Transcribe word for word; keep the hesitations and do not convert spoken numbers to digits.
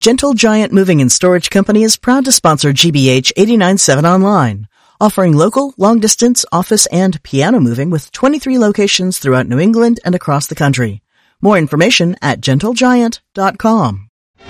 Gentle Giant Moving and Storage Company is proud to sponsor G B H eighty-nine point seven Online, offering local, long-distance, office, and piano moving with twenty-three locations throughout New England and across the country. More information at gentle giant dot com.